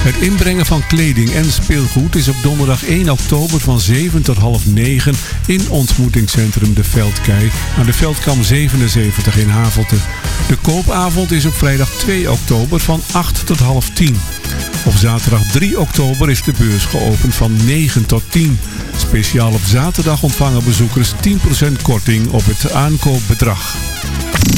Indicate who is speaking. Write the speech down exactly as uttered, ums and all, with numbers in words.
Speaker 1: Het inbrengen van kleding en speelgoed is op donderdag één oktober van zeven tot half negen in ontmoetingscentrum De Veldkei aan de Veldkam zevenenzeventig in Havelte. De koopavond is op vrijdag twee oktober van acht tot half tien. Op zaterdag drie oktober is de beurs geopend van negen tot tien. Speciaal op zaterdag ontvangen bezoekers tien procent korting op het aankoopbedrag.